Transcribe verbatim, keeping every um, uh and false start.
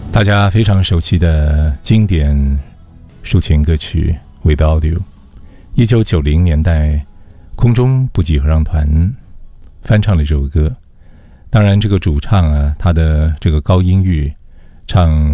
大家非常熟悉的经典抒情歌曲《Without You》，一九九零年代空中补给合唱团翻唱了这首歌。当然，这个主唱啊，他的这个高音域唱